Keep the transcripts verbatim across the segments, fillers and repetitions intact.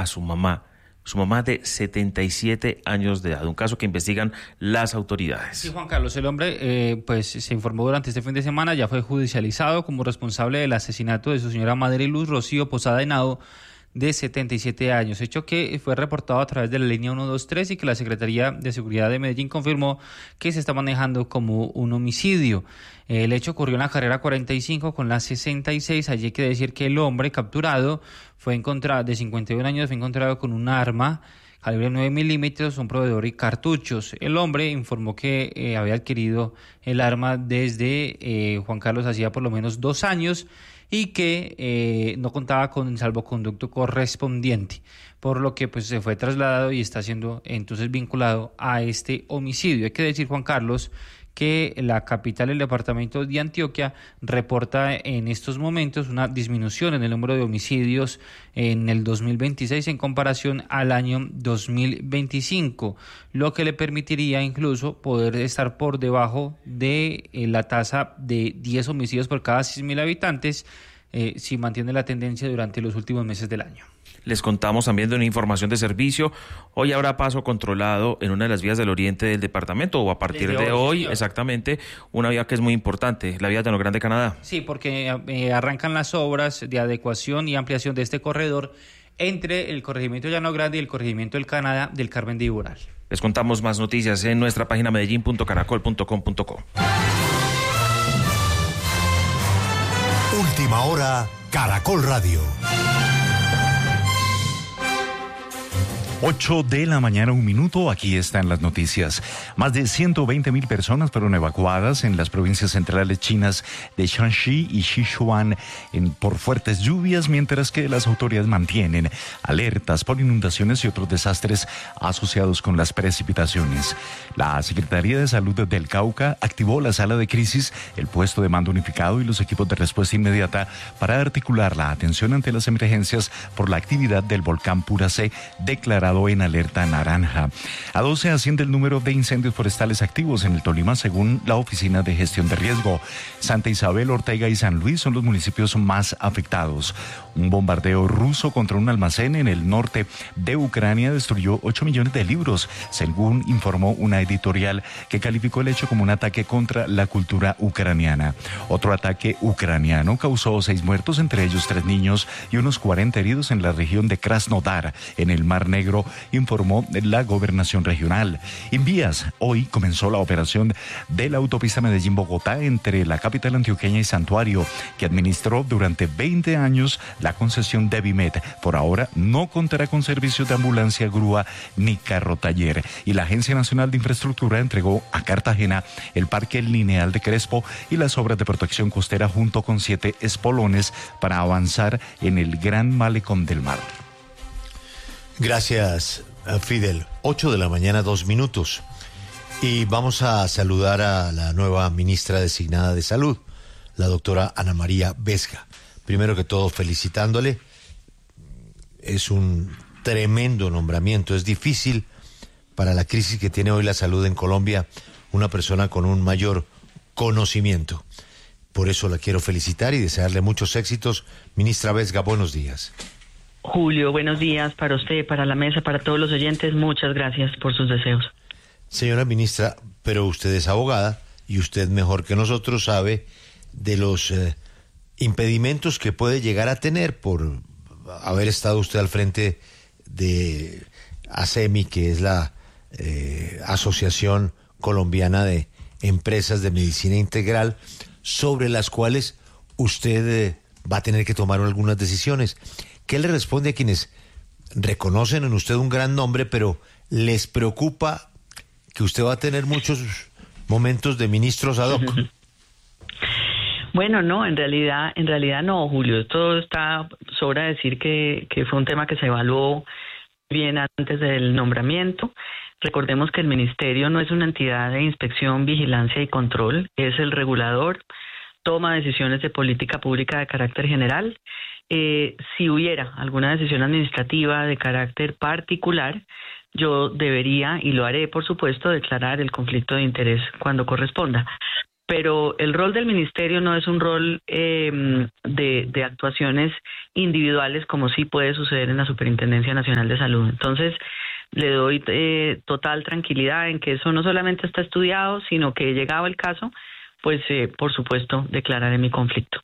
su mamá. Su mamá de setenta y siete años de edad, un caso que investigan las autoridades. Sí, Juan Carlos, el hombre eh, pues se informó durante este fin de semana, ya fue judicializado como responsable del asesinato de su señora madre Luz Rocío Posada Henao, de setenta y siete años, hecho que fue reportado a través de la línea ciento veintitrés y que la Secretaría de Seguridad de Medellín confirmó que se está manejando como un homicidio. El hecho ocurrió en la carrera cuarenta y cinco con la sesenta y seis. Allí hay que decir que el hombre capturado fue encontrado, de cincuenta y un años, fue encontrado con un arma calibre nueve milímetros, un proveedor y cartuchos. El hombre informó que eh, había adquirido el arma desde eh, Juan Carlos hacía por lo menos dos años y que eh, no contaba con el salvoconducto correspondiente, por lo que pues se fue trasladado y está siendo entonces vinculado a este homicidio. Hay que decir, Juan Carlos, que la capital del departamento de Antioquia reporta en estos momentos una disminución en el número de homicidios en el dos mil veintiséis en comparación al año dos mil veinticinco, lo que le permitiría incluso poder estar por debajo de eh, la tasa de diez homicidios por cada seis mil habitantes eh, si mantiene la tendencia durante los últimos meses del año. Les contamos también de una información de servicio. Hoy habrá paso controlado en una de las vías del oriente del departamento, o a partir Desde de hoy, hoy exactamente, una vía que es muy importante, la vía de Llano Grande, Canadá. Sí, porque eh, arrancan las obras de adecuación y ampliación de este corredor entre el corregimiento de Llano Grande y el corregimiento del Canadá del Carmen de Iboral. Les contamos más noticias en nuestra página medellín punto caracol punto com punto co. Última hora, Caracol Radio. ocho de la mañana, un minuto, aquí están las noticias. Más de ciento veinte mil personas fueron evacuadas en las provincias centrales chinas de Shanxi y Sichuan en, por fuertes lluvias, mientras que las autoridades mantienen alertas por inundaciones y otros desastres asociados con las precipitaciones. La Secretaría de Salud del Cauca activó la sala de crisis, el puesto de mando unificado y los equipos de respuesta inmediata para articular la atención ante las emergencias por la actividad del volcán Puracé, declarado en alerta naranja. A doce asciende el número de incendios forestales activos en el Tolima, según la Oficina de Gestión de Riesgo. Santa Isabel, Ortega y San Luis son los municipios más afectados. Un bombardeo ruso contra un almacén en el norte de Ucrania destruyó ocho millones de libros, según informó una editorial que calificó el hecho como un ataque contra la cultura ucraniana. Otro ataque ucraniano causó seis muertos, entre ellos tres niños, y unos cuarenta heridos en la región de Krasnodar, en el Mar Negro, informó la gobernación regional. En vías, hoy comenzó la operación de la autopista Medellín-Bogotá entre la capital antioqueña y Santuario, que administró durante veinte años la concesión de Vimet. Por ahora no contará con servicios de ambulancia, grúa ni carro taller. Y la Agencia Nacional de Infraestructura entregó a Cartagena el Parque Lineal de Crespo y las obras de protección costera junto con siete espolones para avanzar en el Gran Malecón del Mar. Gracias, Fidel. ocho de la mañana, dos minutos. Y vamos a saludar a la nueva ministra designada de Salud, la doctora Ana María Vesga. Primero que todo, felicitándole. Es un tremendo nombramiento. Es difícil para la crisis que tiene hoy la salud en Colombia una persona con un mayor conocimiento. Por eso la quiero felicitar y desearle muchos éxitos. Ministra Vesga, buenos días. Julio, buenos días para usted, para la mesa, para todos los oyentes. Muchas gracias por sus deseos. Señora ministra, pero usted es abogada y usted mejor que nosotros sabe de los eh, impedimentos que puede llegar a tener por haber estado usted al frente de ASEMI, que es la eh, Asociación Colombiana de Empresas de Medicina Integral, sobre las cuales usted eh, va a tener que tomar algunas decisiones. ¿Qué le responde a quienes reconocen en usted un gran nombre, pero les preocupa que usted va a tener muchos momentos de ministros ad hoc? Bueno, no, en realidad, en realidad no, Julio. Esto está, sobra decir que, que fue un tema que se evaluó bien antes del nombramiento. Recordemos que el ministerio no es una entidad de inspección, vigilancia y control, es el regulador, toma decisiones de política pública de carácter general. Eh, si hubiera alguna decisión administrativa de carácter particular, yo debería, y lo haré por supuesto, declarar el conflicto de interés cuando corresponda. pero el rol del ministerio no es un rol eh, de, de actuaciones individuales como sí puede suceder en la Superintendencia Nacional de Salud. Entonces, le doy eh, total tranquilidad en que eso no solamente está estudiado, sino que llegado el caso, pues eh, por supuesto declararé mi conflicto.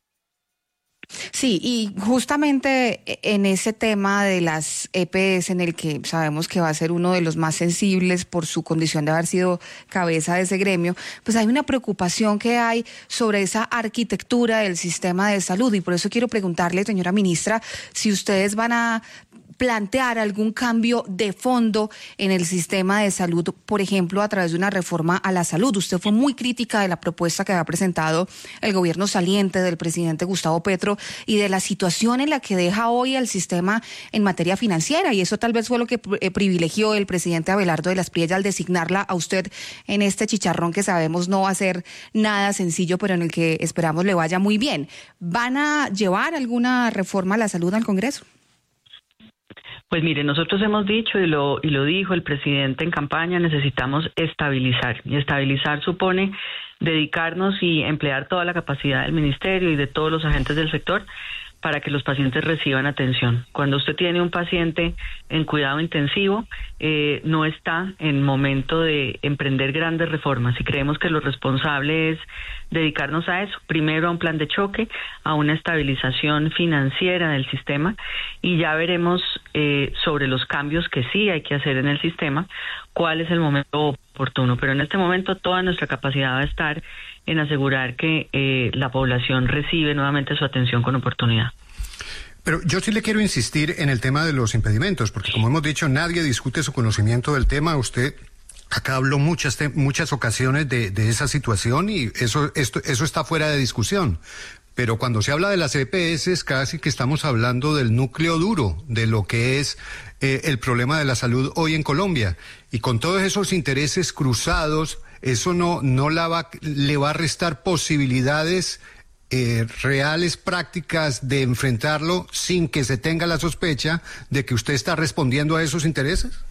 Sí, y justamente en ese tema de las E P S, en el que sabemos que va a ser uno de los más sensibles por su condición de haber sido cabeza de ese gremio, pues hay una preocupación que hay sobre esa arquitectura del sistema de salud, y por eso quiero preguntarle, señora ministra, si ustedes van a plantear algún cambio de fondo en el sistema de salud, por ejemplo, a través de una reforma a la salud. Usted fue muy crítica de la propuesta que había presentado el gobierno saliente del presidente Gustavo Petro y de la situación en la que deja hoy el sistema en materia financiera, y eso tal vez fue lo que eh, privilegió el presidente Abelardo de las Priella al designarla a usted en este chicharrón que sabemos no va a ser nada sencillo, pero en el que esperamos le vaya muy bien. ¿Van a llevar alguna reforma a la salud al Congreso? Pues mire, nosotros hemos dicho y lo y lo dijo el presidente en campaña, necesitamos estabilizar, y estabilizar supone dedicarnos y emplear toda la capacidad del ministerio y de todos los agentes del sector para que los pacientes reciban atención. Cuando usted tiene un paciente en cuidado intensivo, eh, no está en momento de emprender grandes reformas, y creemos que lo responsable es dedicarnos a eso, primero a un plan de choque, a una estabilización financiera del sistema, y ya veremos eh, sobre los cambios que sí hay que hacer en el sistema, cuál es el momento oportuno. Pero en este momento toda nuestra capacidad va a estar en asegurar que eh, la población recibe nuevamente su atención con oportunidad. Pero yo sí le quiero insistir en el tema de los impedimentos, porque como hemos dicho, nadie discute su conocimiento del tema. Usted acá habló muchas muchas ocasiones de, de esa situación, y eso esto eso está fuera de discusión. Pero cuando se habla de las E P S, casi que estamos hablando del núcleo duro de lo que es eh, el problema de la salud hoy en Colombia. Y con todos esos intereses cruzados, eso no no la va, le va a restar posibilidades Eh, reales, prácticas de enfrentarlo sin que se tenga la sospecha de que usted está respondiendo a esos intereses?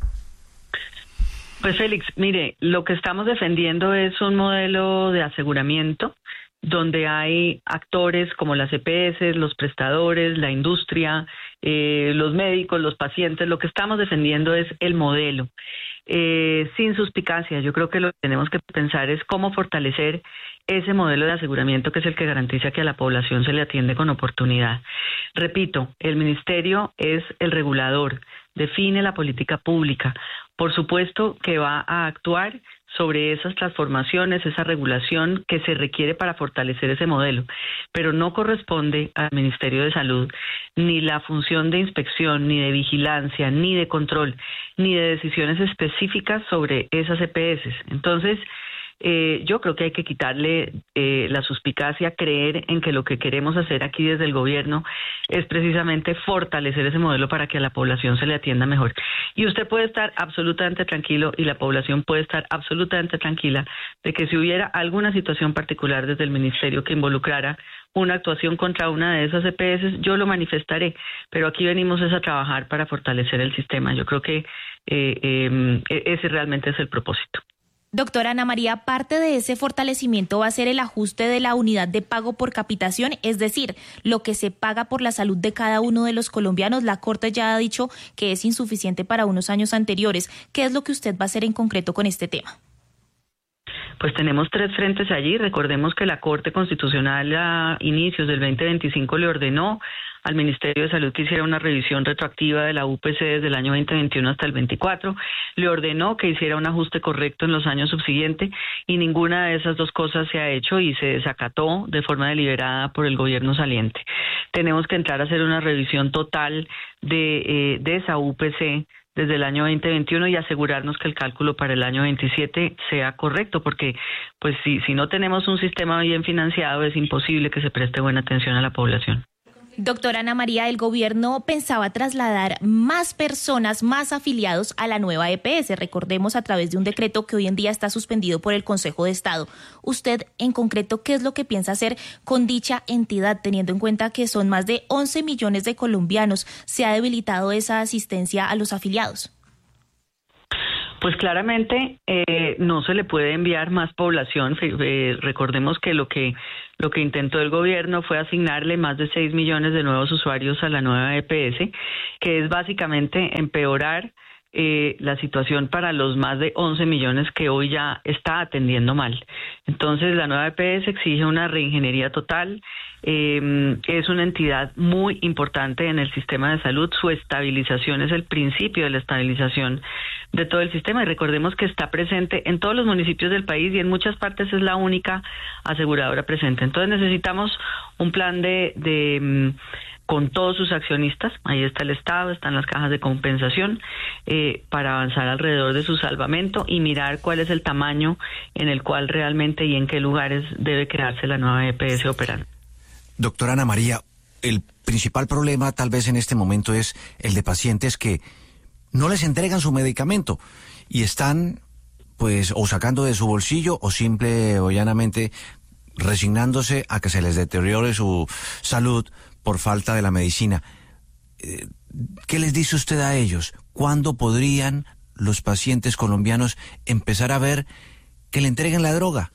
Pues Félix, mire, lo que estamos defendiendo es un modelo de aseguramiento donde hay actores como las E P S, los prestadores, la industria, eh, los médicos, los pacientes. Lo que estamos defendiendo es el modelo. Eh, sin suspicacia, yo creo que lo que tenemos que pensar es cómo fortalecer ese modelo de aseguramiento que es el que garantiza que a la población se le atiende con oportunidad. Repito, el ministerio es el regulador, define la política pública. Por supuesto que va a actuar sobre esas transformaciones, esa regulación que se requiere para fortalecer ese modelo, pero no corresponde al Ministerio de Salud ni la función de inspección, ni de vigilancia, ni de control, ni de decisiones específicas sobre esas E P S. Entonces, Eh, yo creo que hay que quitarle eh, la suspicacia, creer en que lo que queremos hacer aquí desde el gobierno es precisamente fortalecer ese modelo para que a la población se le atienda mejor. Y usted puede estar absolutamente tranquilo, y la población puede estar absolutamente tranquila de que si hubiera alguna situación particular desde el ministerio que involucrara una actuación contra una de esas E P S, yo lo manifestaré, pero aquí venimos es a trabajar para fortalecer el sistema. Yo creo que eh, eh, ese realmente es el propósito. Doctora Ana María, parte de ese fortalecimiento va a ser el ajuste de la unidad de pago por capitación, es decir, lo que se paga por la salud de cada uno de los colombianos. La Corte ya ha dicho que es insuficiente para unos años anteriores. ¿Qué es lo que usted va a hacer en concreto con este tema? Pues tenemos tres frentes allí. Recordemos que la Corte Constitucional a inicios del veinte veinticinco le ordenó al Ministerio de Salud que hiciera una revisión retroactiva de la U P C desde el año veinte veintiuno hasta el veinticuatro, le ordenó que hiciera un ajuste correcto en los años subsiguientes, y ninguna de esas dos cosas se ha hecho y se desacató de forma deliberada por el gobierno saliente. Tenemos que entrar a hacer una revisión total de, eh, de esa U P C desde el año veinte veintiuno y asegurarnos que el cálculo para el año veintisiete sea correcto, porque pues si, si no tenemos un sistema bien financiado es imposible que se preste buena atención a la población. Doctora Ana María, el gobierno pensaba trasladar más personas, más afiliados a la nueva E P S, recordemos a través de un decreto que hoy en día está suspendido por el Consejo de Estado. Usted, en concreto, ¿qué es lo que piensa hacer con dicha entidad, teniendo en cuenta que son más de once millones de colombianos? ¿Se ha debilitado esa asistencia a los afiliados? Pues claramente eh, no se le puede enviar más población. Eh, recordemos que lo que lo que intentó el gobierno fue asignarle más de seis millones de nuevos usuarios a la nueva E P S, que es básicamente empeorar eh, la situación para los más de once millones que hoy ya está atendiendo mal. Entonces, la nueva E P S exige una reingeniería total. Eh, es una entidad muy importante en el sistema de salud. Su estabilización es el principio de la estabilización de todo el sistema, y recordemos que está presente en todos los municipios del país y en muchas partes es la única aseguradora presente. Entonces necesitamos un plan de, de con todos sus accionistas, ahí está el Estado, están las cajas de compensación, eh, para avanzar alrededor de su salvamento y mirar cuál es el tamaño en el cual realmente y en qué lugares debe crearse la nueva E P S operando. Doctora Ana María, el principal problema tal vez en este momento es el de pacientes que no les entregan su medicamento y están pues o sacando de su bolsillo o simple o llanamente resignándose a que se les deteriore su salud por falta de la medicina. ¿Qué les dice usted a ellos? ¿Cuándo podrían los pacientes colombianos empezar a ver que le entreguen la droga?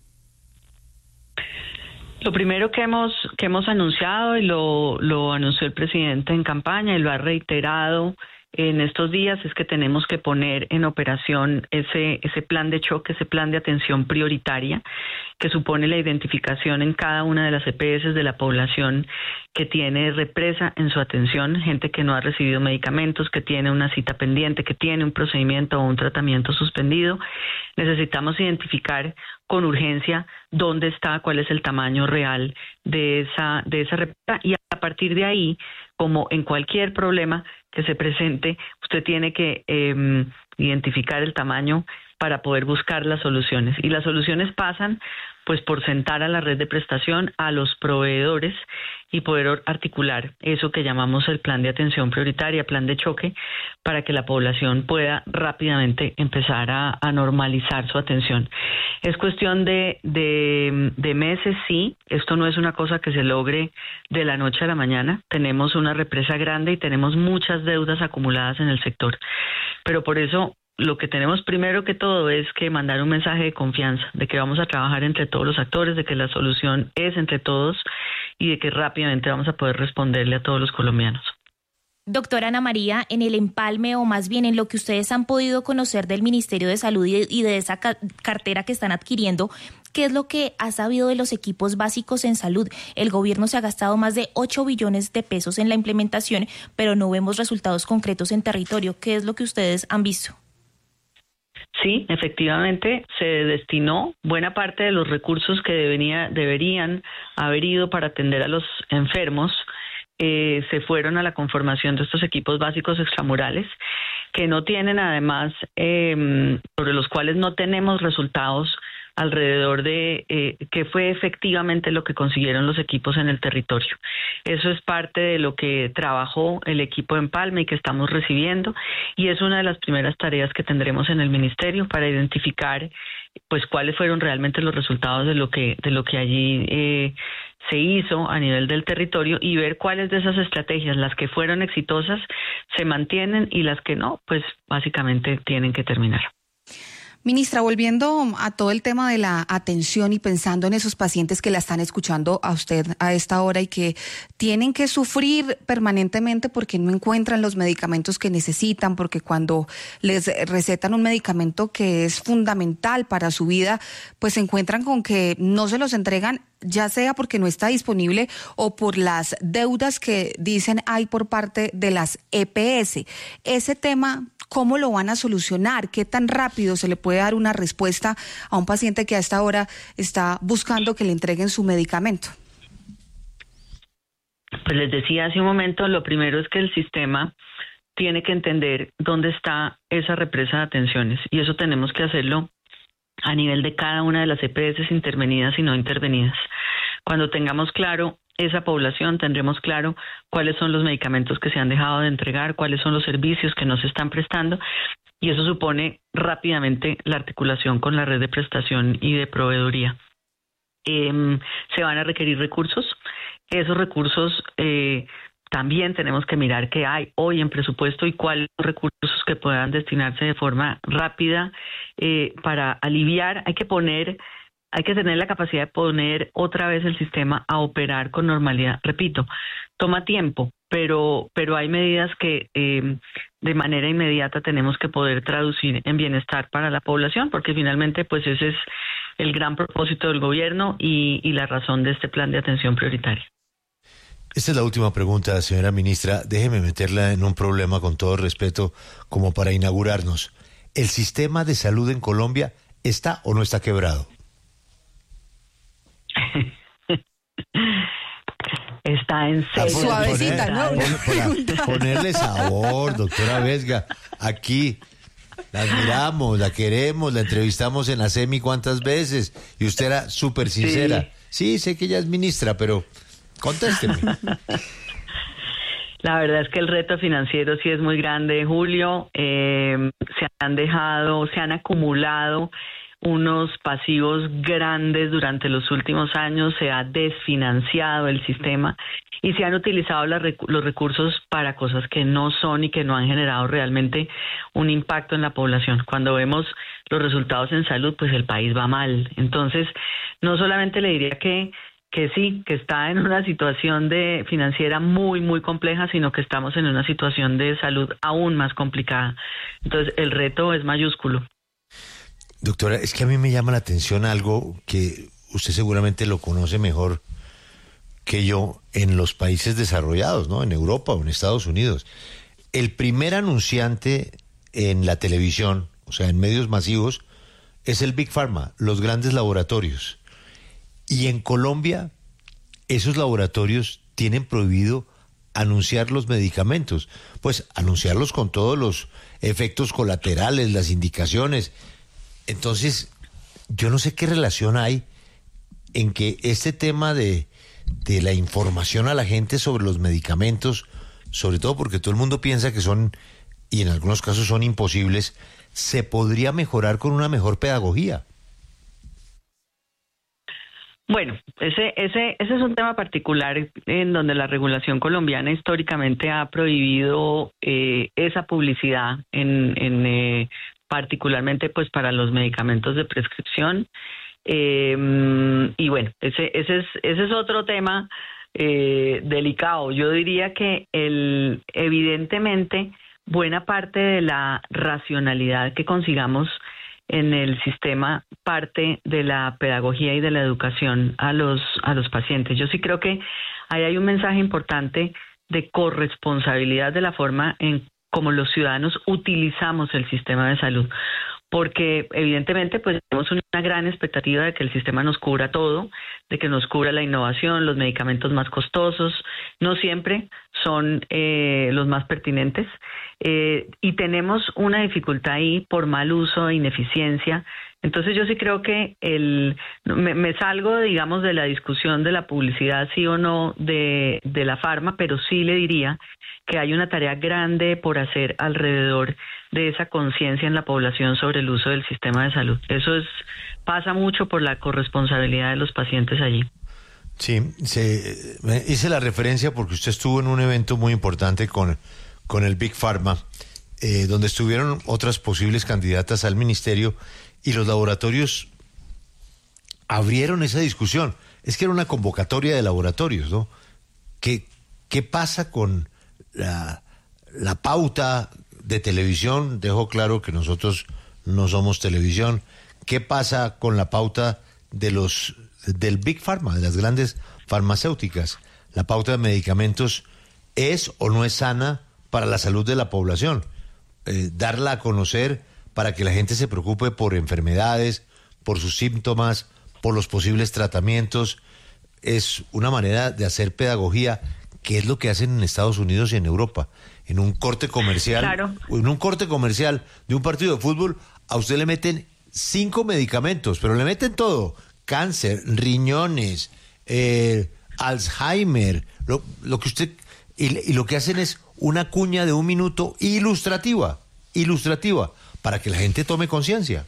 Lo primero que hemos que hemos anunciado, y lo, lo anunció el presidente en campaña y lo ha reiterado en estos días, es que tenemos que poner en operación ese ese plan de choque, ese plan de atención prioritaria, que supone la identificación en cada una de las E P S de la población que tiene represa en su atención, gente que no ha recibido medicamentos, que tiene una cita pendiente, que tiene un procedimiento o un tratamiento suspendido. Necesitamos identificar con urgencia dónde está, cuál es el tamaño real de esa de esa represa, y a partir de ahí, como en cualquier problema que se presente, usted tiene que eh, identificar el tamaño para poder buscar las soluciones. Y las soluciones pasan pues por sentar a la red de prestación, a los proveedores, y poder articular eso que llamamos el plan de atención prioritaria, plan de choque, para que la población pueda rápidamente empezar a, a normalizar su atención. Es cuestión de, de, de meses, sí. Esto no es una cosa que se logre de la noche a la mañana. Tenemos una represa grande y tenemos muchas deudas acumuladas en el sector. Pero por eso lo que tenemos primero que todo es que mandar un mensaje de confianza, de que vamos a trabajar entre todos los actores, de que la solución es entre todos y de que rápidamente vamos a poder responderle a todos los colombianos. Doctora Ana María, en el empalme, o más bien en lo que ustedes han podido conocer del Ministerio de Salud y de esa ca- cartera que están adquiriendo, ¿qué es lo que ha sabido de los equipos básicos en salud? El gobierno se ha gastado más de ocho billones de pesos en la implementación, pero no vemos resultados concretos en territorio. ¿Qué es lo que ustedes han visto? Sí, efectivamente, se destinó buena parte de los recursos que debería, deberían haber ido para atender a los enfermos, eh, se fueron a la conformación de estos equipos básicos extramurales, que no tienen además, eh, sobre los cuales no tenemos resultados alrededor de eh, qué fue efectivamente lo que consiguieron los equipos en el territorio. Eso es parte de lo que trabajó el equipo Empalme y que estamos recibiendo, y es una de las primeras tareas que tendremos en el ministerio para identificar pues cuáles fueron realmente los resultados de lo que de lo que allí eh, se hizo a nivel del territorio, y ver cuáles de esas estrategias, las que fueron exitosas, se mantienen y las que no, pues básicamente tienen que terminar. Ministra, volviendo a todo el tema de la atención y pensando en esos pacientes que la están escuchando a usted a esta hora y que tienen que sufrir permanentemente porque no encuentran los medicamentos que necesitan, porque cuando les recetan un medicamento que es fundamental para su vida, pues se encuentran con que no se los entregan, ya sea porque no está disponible o por las deudas que dicen hay por parte de las E P S. Ese tema, ¿cómo lo van a solucionar? ¿Qué tan rápido se le puede dar una respuesta a un paciente que a esta hora está buscando que le entreguen su medicamento? Pues les decía hace un momento, lo primero es que el sistema tiene que entender dónde está esa represa de atenciones, y eso tenemos que hacerlo a nivel de cada una de las E P S intervenidas y no intervenidas. Cuando tengamos claro esa población, tendremos claro cuáles son los medicamentos que se han dejado de entregar, cuáles son los servicios que no se están prestando, y eso supone rápidamente la articulación con la red de prestación y de proveeduría. Eh, se van a requerir recursos. Esos recursos eh, también tenemos que mirar qué hay hoy en presupuesto y cuáles son los recursos que puedan destinarse de forma rápida eh, para aliviar. Hay que poner, hay que tener la capacidad de poner otra vez el sistema a operar con normalidad. Repito, toma tiempo, pero, pero hay medidas que eh, de manera inmediata tenemos que poder traducir en bienestar para la población, porque finalmente pues ese es el gran propósito del gobierno y, y la razón de este plan de atención prioritaria. Esta es la última pregunta, señora ministra. Déjeme meterla en un problema con todo respeto, como para inaugurarnos. ¿El sistema de salud en Colombia está o no está quebrado? Está en serio. Suavecita, ¿no? Poner, para ponerle sabor, doctora Vesga. Aquí la admiramos, la queremos, la entrevistamos en la SEMI cuántas veces y usted era súper sincera. Sí. sí, sé que ella es ministra, pero contésteme. La verdad es que el reto financiero sí es muy grande, Julio. Eh, se han dejado, se han acumulado unos pasivos grandes durante los últimos años, se ha desfinanciado el sistema y se han utilizado la recu- los recursos para cosas que no son y que no han generado realmente un impacto en la población. Cuando vemos los resultados en salud, pues el país va mal. Entonces, no solamente le diría que que sí, que está en una situación de financiera muy, muy compleja, sino que estamos en una situación de salud aún más complicada. Entonces, el reto es mayúsculo. Doctora, es que a mí me llama la atención algo que usted seguramente lo conoce mejor que yo en los países desarrollados, ¿no? En Europa o en Estados Unidos. El primer anunciante en la televisión, o sea, en medios masivos, es el Big Pharma, los grandes laboratorios. Y en Colombia, esos laboratorios tienen prohibido anunciar los medicamentos, pues anunciarlos con todos los efectos colaterales, las indicaciones. Entonces, yo no sé qué relación hay en que este tema de, de la información a la gente sobre los medicamentos, sobre todo porque todo el mundo piensa que son, y en algunos casos son imposibles, se podría mejorar con una mejor pedagogía. Bueno, ese, ese, ese es un tema particular en donde la regulación colombiana históricamente ha prohibido eh, esa publicidad, en, en eh, particularmente pues para los medicamentos de prescripción. Eh, y bueno, ese, ese, es, ese es otro tema eh, delicado. Yo diría que el, evidentemente buena parte de la racionalidad que consigamos en el sistema parte de la pedagogía y de la educación a los a los pacientes. Yo sí creo que ahí hay un mensaje importante de corresponsabilidad de la forma en cómo los ciudadanos utilizamos el sistema de salud, porque evidentemente pues tenemos una gran expectativa de que el sistema nos cubra todo, de que nos cubra la innovación, los medicamentos más costosos, no siempre son eh, los más pertinentes, eh, y tenemos una dificultad ahí por mal uso e ineficiencia. Entonces yo sí creo que el me, me salgo, digamos, de la discusión de la publicidad sí o no de, de la farma, pero sí le diría que hay una tarea grande por hacer alrededor de esa conciencia en la población sobre el uso del sistema de salud. Eso es pasa mucho por la corresponsabilidad de los pacientes allí. Sí, se, hice la referencia porque usted estuvo en un evento muy importante con, con el Big Pharma, eh, donde estuvieron otras posibles candidatas al ministerio y los laboratorios abrieron esa discusión. Es que era una convocatoria de laboratorios, ¿no? ¿Qué, qué pasa con la, la pauta de televisión? Dejo claro que nosotros no somos televisión. ¿Qué pasa con la pauta de los del Big Pharma, de las grandes farmacéuticas? La pauta de medicamentos es o no es sana para la salud de la población. Eh, darla a conocer para que la gente se preocupe por enfermedades, por sus síntomas, por los posibles tratamientos, es una manera de hacer pedagogía, que es lo que hacen en Estados Unidos y en Europa. En un corte comercial, claro. en un corte comercial de un partido de fútbol, a usted le meten cinco medicamentos, pero le meten todo: cáncer, riñones, eh, Alzheimer, lo, lo que usted y, y lo que hacen es una cuña de un minuto ilustrativa, ilustrativa, para que la gente tome conciencia.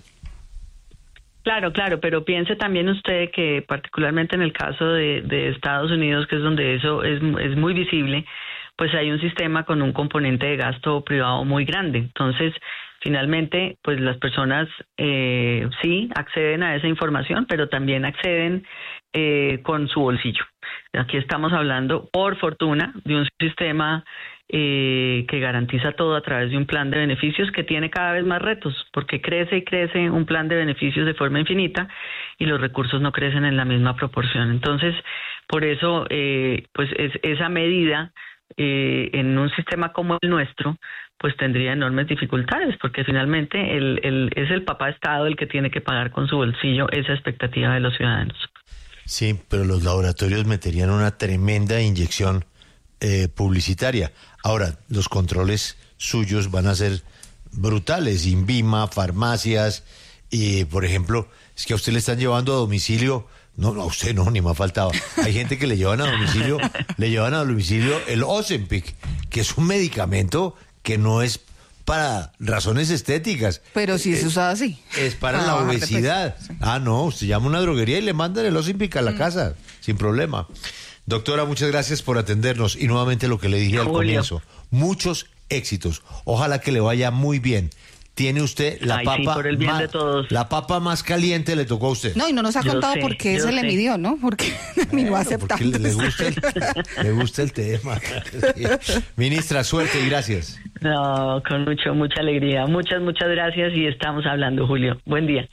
Claro, claro, pero piense también usted que particularmente en el caso de, de Estados Unidos, que es donde eso es, es muy visible, pues hay un sistema con un componente de gasto privado muy grande. Entonces, finalmente, pues las personas eh, sí acceden a esa información, pero también acceden eh, con su bolsillo. Aquí estamos hablando, por fortuna, de un sistema eh, que garantiza todo a través de un plan de beneficios que tiene cada vez más retos, porque crece y crece un plan de beneficios de forma infinita y los recursos no crecen en la misma proporción. Entonces, por eso, eh, pues es, esa medida eh, en un sistema como el nuestro, pues tendría enormes dificultades, porque finalmente el, el, es el papá Estado el que tiene que pagar con su bolsillo esa expectativa de los ciudadanos. Sí, pero los laboratorios meterían una tremenda inyección eh, publicitaria. Ahora, los controles suyos van a ser brutales. INVIMA, farmacias, y por ejemplo, es que a usted le están llevando a domicilio. No, no, a usted no, ni me ha faltado. Hay gente que le llevan a domicilio, le llevan a domicilio el Ozempic, que es un medicamento que no es para razones estéticas. Pero sí es, es usado así. Es para, para la obesidad. Sí. Ah, no, usted llama a una droguería y le mandan el Ozempic a la mm. casa, sin problema. Doctora, muchas gracias por atendernos. Y nuevamente lo que le dije Julio. al comienzo, muchos éxitos. Ojalá que le vaya muy bien. Tiene usted la Ay, papa sí, por el bien más, de todos. La papa más caliente le tocó a usted. No, y no nos ha yo contado sé, por qué se sé. le midió, ¿no? Porque ni lo acepta. Le, le, gusta el, le gusta el tema. Sí. Ministra, suerte y gracias. No, con mucho, mucha alegría. Muchas, muchas gracias y estamos hablando, Julio. Buen día.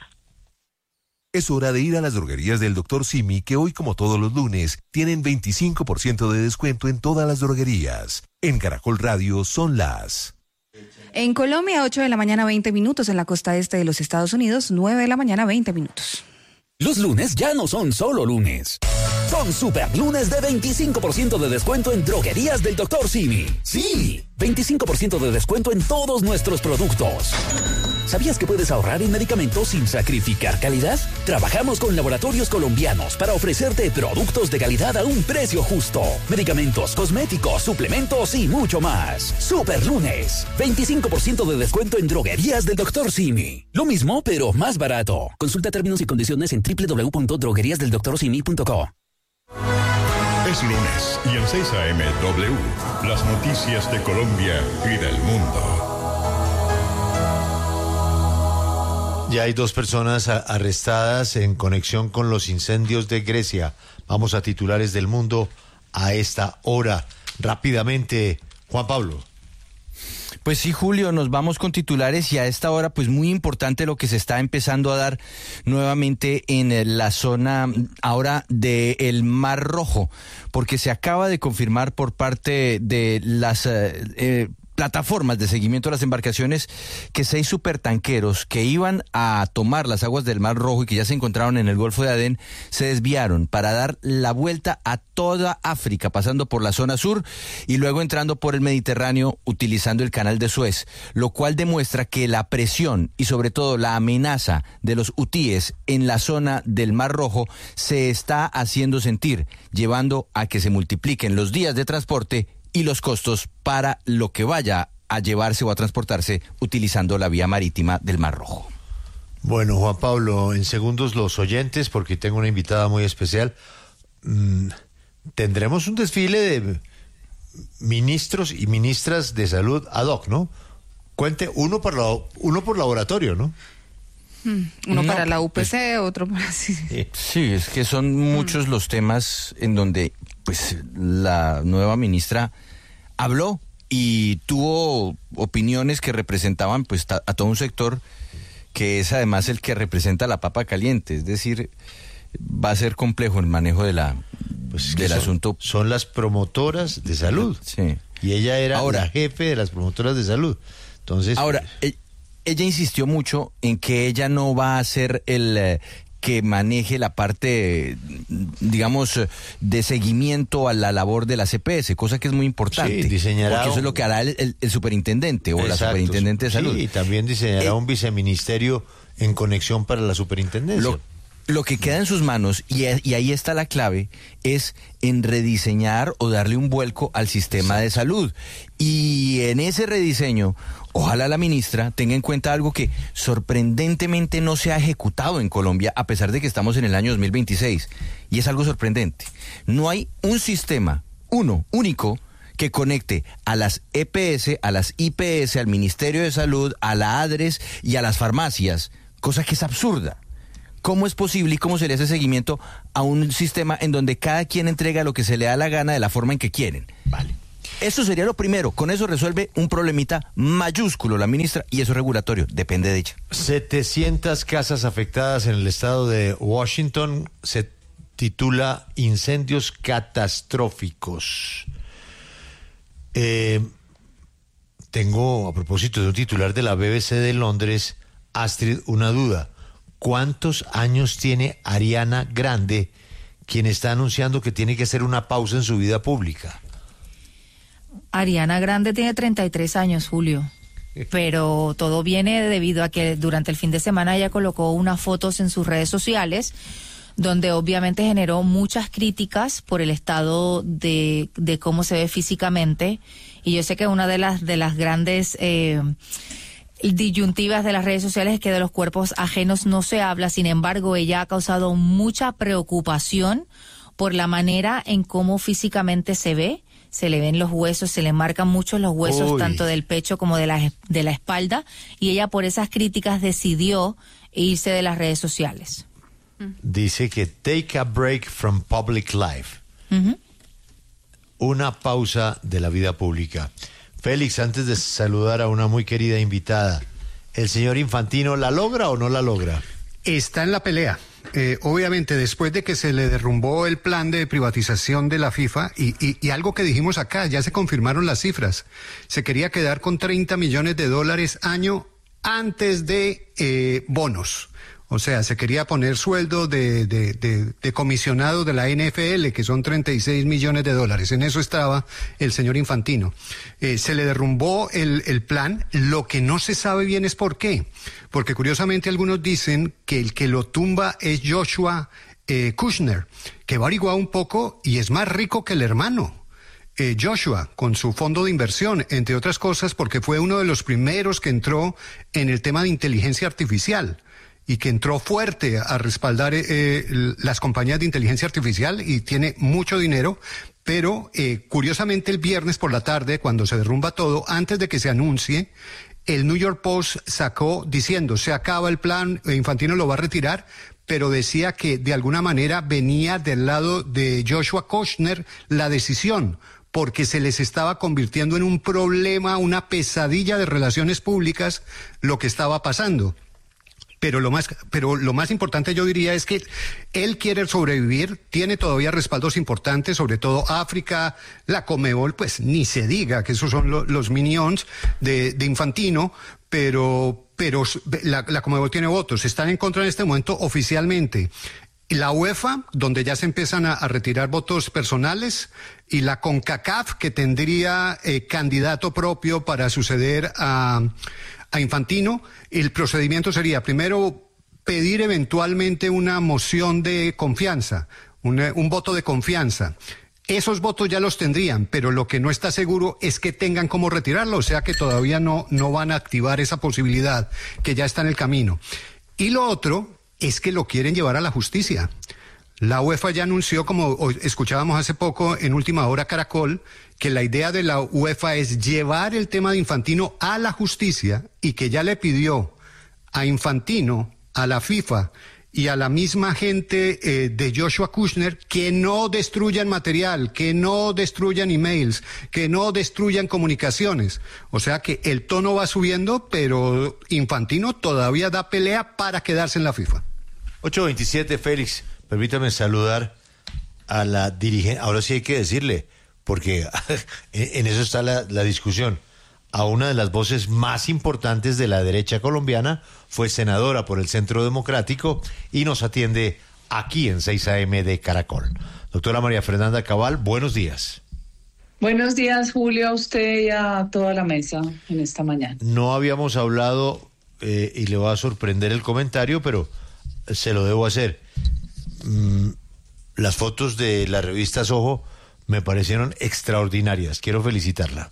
Es hora de ir a las droguerías del doctor Simi, que hoy, como todos los lunes, tienen veinticinco por ciento de descuento en todas las droguerías. En Caracol Radio son las... En Colombia, ocho de la mañana, veinte minutos. En la costa este de los Estados Unidos, nueve de la mañana, veinte minutos. Los lunes ya no son solo lunes. Son super lunes de veinticinco por ciento de descuento en droguerías del doctor Simi. Sí, veinticinco por ciento de descuento en todos nuestros productos. ¿Sabías que puedes ahorrar en medicamentos sin sacrificar calidad? Trabajamos con laboratorios colombianos para ofrecerte productos de calidad a un precio justo. Medicamentos, cosméticos, suplementos y mucho más. Super lunes. veinticinco por ciento de descuento en droguerías del doctor Simi. Lo mismo, pero más barato. Consulta términos y condiciones en doble u doble u doble u punto droguerías del doctor simi punto co. Es lunes y en seis a eme W, las noticias de Colombia y del mundo. Ya hay dos personas a- arrestadas en conexión con los incendios de Grecia. Vamos a titulares del mundo a esta hora. Rápidamente, Juan Pablo. Pues sí, Julio, nos vamos con titulares y a esta hora, pues muy importante lo que se está empezando a dar nuevamente en la zona ahora del Mar Rojo, porque se acaba de confirmar por parte de las... Eh, eh, plataformas de seguimiento de las embarcaciones que seis supertanqueros que iban a tomar las aguas del Mar Rojo y que ya se encontraron en el Golfo de Adén se desviaron para dar la vuelta a toda África, pasando por la zona sur y luego entrando por el Mediterráneo utilizando el Canal de Suez, lo cual demuestra que la presión y sobre todo la amenaza de los hutíes en la zona del Mar Rojo se está haciendo sentir, llevando a que se multipliquen los días de transporte y los costos para lo que vaya a llevarse o a transportarse utilizando la vía marítima del Mar Rojo. Bueno, Juan Pablo, en segundos los oyentes, porque tengo una invitada muy especial. Mm, tendremos un desfile de ministros y ministras de salud ad hoc, ¿no? Cuente, uno por, la, uno por laboratorio, ¿no? Hmm, uno No, para la U P C, pues, otro para... Sí. Sí, es que son muchos los temas en donde pues la nueva ministra habló y tuvo opiniones que representaban pues ta- a todo un sector que es además el que representa la papa caliente, es decir, va a ser complejo el manejo de la Pues del son, asunto. Son las promotoras de salud. Sí. Y ella era Ahora, la jefe de las promotoras de salud. Entonces, Ahora, pues, e- ella insistió mucho en que ella no va a ser el eh, que maneje la parte, digamos, de seguimiento a la labor de la C P S, cosa que es muy importante. Sí, diseñará porque eso es un- lo que hará el, el- el superintendente o la exacto, superintendente de salud. Sí, y también diseñará Eh, un viceministerio en conexión para la superintendencia. Lo, lo que queda en sus manos, y, y ahí está la clave, es en rediseñar o darle un vuelco al sistema de salud. Y en ese rediseño, ojalá la ministra tenga en cuenta algo que sorprendentemente no se ha ejecutado en Colombia, a pesar de que estamos en el año dos mil veintiséis. Y es algo sorprendente. No hay un sistema, uno, único, que que conecte a las E P S, a las I P S, al Ministerio de Salud, a la ADRES y a las farmacias, cosa que es absurda. ¿Cómo es posible y cómo se le hace seguimiento a un sistema en donde cada quien entrega lo que se le da la gana de la forma en que quieren? Vale. Eso sería lo primero. Con eso resuelve un problemita mayúsculo la ministra, y eso es regulatorio, depende de ella. setecientas casas afectadas en el estado de Washington. Se titula Incendios catastróficos. Eh, tengo, a propósito de un titular de la B B C de Londres, Astrid, una duda. ¿Cuántos años tiene Ariana Grande, quien está anunciando que tiene que hacer una pausa en su vida pública? Ariana Grande tiene treinta y tres años, Julio. Pero todo viene debido a que durante el fin de semana ella colocó unas fotos en sus redes sociales donde obviamente generó muchas críticas por el estado de, de cómo se ve físicamente. Y yo sé que una de las, de las grandes eh, disyuntivas de las redes sociales es que de los cuerpos ajenos no se habla. Sin embargo, ella ha causado mucha preocupación por la manera en cómo físicamente se ve. Se le ven los huesos, se le marcan mucho los huesos, Uy. tanto del pecho como de la, de la espalda, y ella por esas críticas decidió irse de las redes sociales. Dice que take a break from public life. Uh-huh. Una pausa de la vida pública. Félix, antes de saludar a una muy querida invitada, ¿el señor Infantino la logra o no la logra? Está en la pelea. Eh, obviamente, después de que se le derrumbó el plan de privatización de la FIFA, y, y, y algo que dijimos acá, ya se confirmaron las cifras, se quería quedar con treinta millones de dólares año antes de eh, bonos. O sea, se quería poner sueldo de, de, de, de comisionado de la N F L, que son treinta y seis millones de dólares. En eso estaba el señor Infantino. Eh, se le derrumbó el, el plan. Lo que no se sabe bien es por qué. Porque curiosamente algunos dicen que el que lo tumba es Joshua eh, Kushner, que va a averiguar un poco y es más rico que el hermano. Eh, Joshua, con su fondo de inversión, entre otras cosas, porque fue uno de los primeros que entró en el tema de inteligencia artificial y que entró fuerte a respaldar eh, las compañías de inteligencia artificial y tiene mucho dinero, pero eh, curiosamente el viernes por la tarde, cuando se derrumba todo, antes de que se anuncie, el New York Post sacó diciendo, se acaba el plan, Infantino lo va a retirar, pero decía que de alguna manera venía del lado de Joshua Kushner la decisión, porque se les estaba convirtiendo en un problema, una pesadilla de relaciones públicas, lo que estaba pasando. Pero lo más, pero lo más importante yo diría es que él quiere sobrevivir, tiene todavía respaldos importantes, sobre todo África, la Conmebol, pues ni se diga que esos son lo, los minions de, de Infantino, pero, pero la, la Conmebol tiene votos, están en contra en este momento oficialmente. La UEFA, donde ya se empiezan a, a retirar votos personales, y la CONCACAF, que tendría eh, candidato propio para suceder a... a Infantino. El procedimiento sería primero pedir eventualmente una moción de confianza, un, un voto de confianza. Esos votos ya los tendrían, pero lo que no está seguro es que tengan cómo retirarlo, o sea que todavía no, no van a activar esa posibilidad que ya está en el camino. Y lo otro es que lo quieren llevar a la justicia. La UEFA ya anunció, como escuchábamos hace poco en Última Hora Caracol, que la idea de la UEFA es llevar el tema de Infantino a la justicia y que ya le pidió a Infantino, a la FIFA y a la misma gente eh, de Joshua Kushner que no destruyan material, que no destruyan emails, que no destruyan comunicaciones. O sea que el tono va subiendo, pero Infantino todavía da pelea para quedarse en la FIFA. ocho veintisiete, Félix. Permítame saludar a la dirigente, ahora sí hay que decirle, porque en eso está la, la discusión, a una de las voces más importantes de la derecha colombiana, fue senadora por el Centro Democrático y nos atiende aquí en seis A M de Caracol. Doctora María Fernanda Cabal, buenos días. Buenos días, Julio, a usted y a toda la mesa en esta mañana. No habíamos hablado, eh, y le va a sorprender el comentario, pero se lo debo hacer. Mm, las fotos de la revista Soho me parecieron extraordinarias. Quiero felicitarla.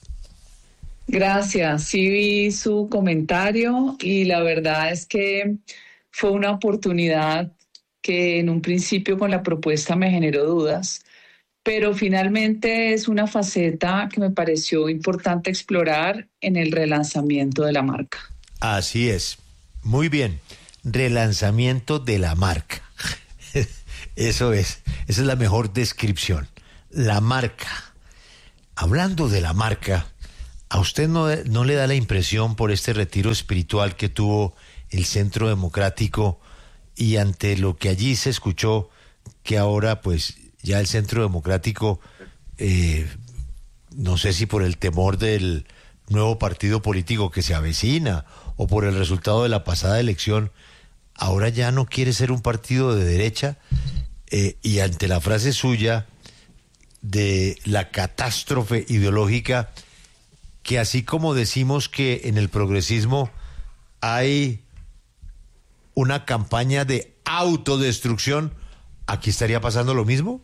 Gracias. Sí vi su comentario y la verdad es que fue una oportunidad que en un principio con la propuesta me generó dudas, pero finalmente es una faceta que me pareció importante explorar en el relanzamiento de la marca. Así es, muy bien, relanzamiento de la marca. Eso es, esa es la mejor descripción, la marca. Hablando de la marca, ¿a usted no, no le da la impresión por este retiro espiritual que tuvo el Centro Democrático y ante lo que allí se escuchó, que ahora pues ya el Centro Democrático, eh, no sé si por el temor del nuevo partido político que se avecina o por el resultado de la pasada elección, ahora ya no quiere ser un partido de derecha, eh, y ante la frase suya de la catástrofe ideológica, que así como decimos que en el progresismo hay una campaña de autodestrucción, ¿aquí estaría pasando lo mismo?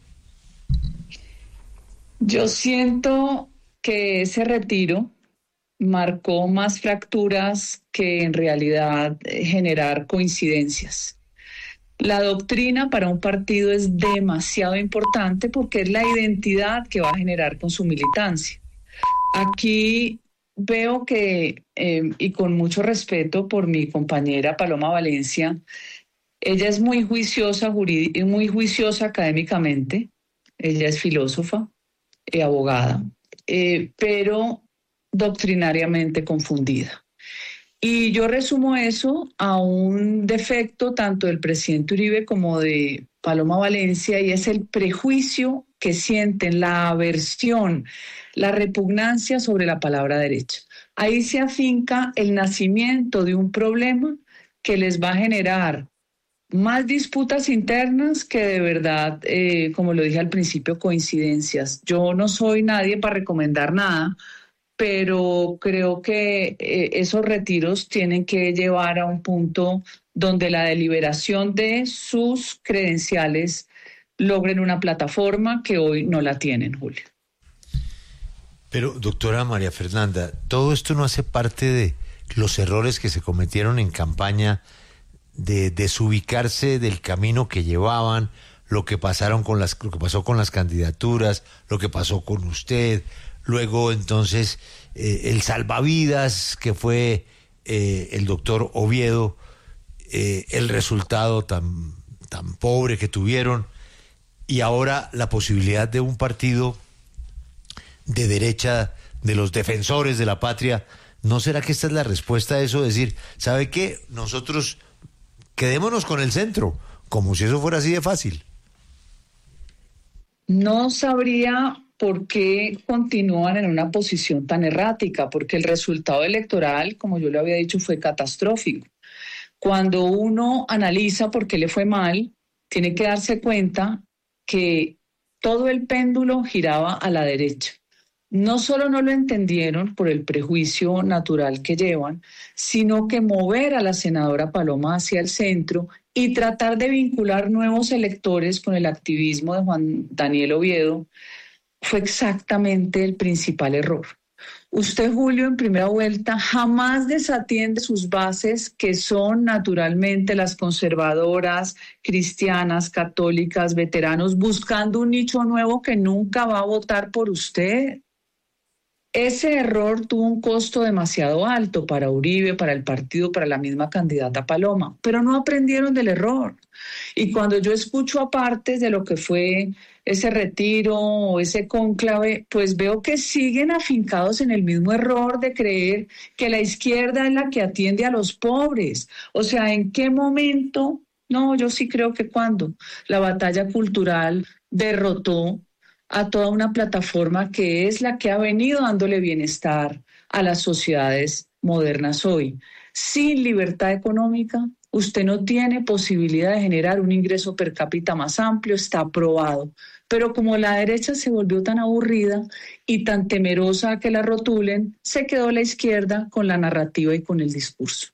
Yo siento que ese retiro marcó más fracturas que en realidad generar coincidencias. La doctrina para un partido es demasiado importante porque es la identidad que va a generar con su militancia. Aquí veo que, eh, y con mucho respeto por mi compañera Paloma Valencia, ella es muy juiciosa, jurídica, muy juiciosa académicamente, ella es filósofa y abogada, eh, pero doctrinariamente confundida. Y yo resumo eso a un defecto tanto del presidente Uribe como de Paloma Valencia, y es el prejuicio que sienten, la aversión, la repugnancia sobre la palabra derecha. Ahí se afinca el nacimiento de un problema que les va a generar más disputas internas que de verdad, eh, como lo dije al principio, coincidencias. Yo no soy nadie para recomendar nada, pero creo que eh, esos retiros tienen que llevar a un punto donde la deliberación de sus credenciales logren una plataforma que hoy no la tienen, Julio. Pero, doctora María Fernanda, ¿todo esto no hace parte de los errores que se cometieron en campaña, de desubicarse del camino que llevaban, lo que pasaron con las, lo que pasó con las candidaturas, lo que pasó con usted, luego entonces eh, el salvavidas que fue eh, el doctor Oviedo, eh, el resultado tan, tan pobre que tuvieron, y ahora la posibilidad de un partido de derecha, de los defensores de la patria? ¿No será que esta es la respuesta a eso? Decir, ¿sabe qué? Nosotros quedémonos con el centro, como si eso fuera así de fácil. No sabría por qué continúan en una posición tan errática, porque el resultado electoral, como yo le había dicho, fue catastrófico. Cuando uno analiza por qué le fue mal, tiene que darse cuenta que todo el péndulo giraba a la derecha. No solo no lo entendieron por el prejuicio natural que llevan, sino que mover a la senadora Paloma hacia el centro y tratar de vincular nuevos electores con el activismo de Juan Daniel Oviedo fue exactamente el principal error. Usted, Julio, en primera vuelta jamás desatiende sus bases, que son naturalmente las conservadoras, cristianas, católicas, veteranos, buscando un nicho nuevo que nunca va a votar por usted. Ese error tuvo un costo demasiado alto para Uribe, para el partido, para la misma candidata Paloma, pero no aprendieron del error. Y cuando yo escucho aparte de lo que fue ese retiro o ese cónclave, pues veo que siguen afincados en el mismo error de creer que la izquierda es la que atiende a los pobres. O sea, ¿en qué momento? No, yo sí creo que cuando la batalla cultural derrotó a toda una plataforma que es la que ha venido dándole bienestar a las sociedades modernas hoy. Sin libertad económica, usted no tiene posibilidad de generar un ingreso per cápita más amplio, está probado. Pero como la derecha se volvió tan aburrida y tan temerosa a que la rotulen, se quedó la izquierda con la narrativa y con el discurso.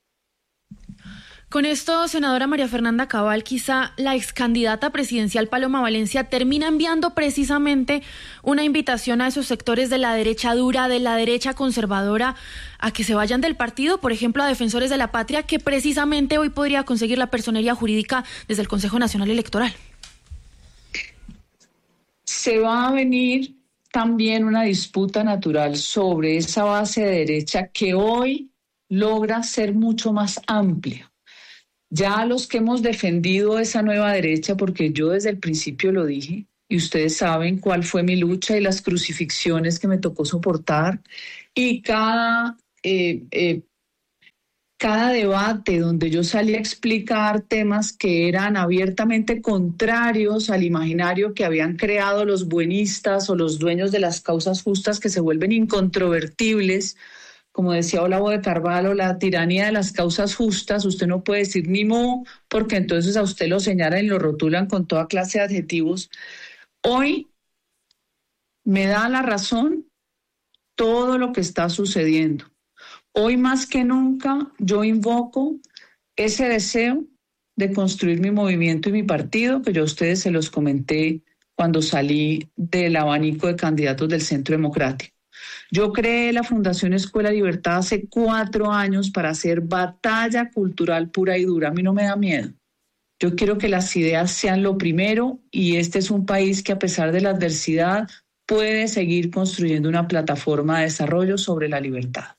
Con esto, senadora María Fernanda Cabal, quizá la excandidata presidencial Paloma Valencia termina enviando precisamente una invitación a esos sectores de la derecha dura, de la derecha conservadora, a que se vayan del partido, por ejemplo, a Defensores de la Patria, que precisamente hoy podría conseguir la personería jurídica desde el Consejo Nacional Electoral. se va a venir también una disputa natural sobre esa base de derecha que hoy logra ser mucho más amplia. Ya los que hemos defendido esa nueva derecha, porque yo desde el principio lo dije, y ustedes saben cuál fue mi lucha y las crucifixiones que me tocó soportar, y cada, eh, eh, cada debate donde yo salí a explicar temas que eran abiertamente contrarios al imaginario que habían creado los buenistas o los dueños de las causas justas que se vuelven incontrovertibles. Como decía Olavo de Carvalho, la tiranía de las causas justas, usted no puede decir ni mu, porque entonces a usted lo señalan y lo rotulan con toda clase de adjetivos. Hoy me da la razón todo lo que está sucediendo. Hoy más que nunca yo invoco ese deseo de construir mi movimiento y mi partido, que yo a ustedes se los comenté cuando salí del abanico de candidatos del Centro Democrático. Yo creé la Fundación Escuela Libertad hace cuatro años para hacer batalla cultural pura y dura. A mí no me da miedo. Yo quiero que las ideas sean lo primero y este es un país que a pesar de la adversidad puede seguir construyendo una plataforma de desarrollo sobre la libertad.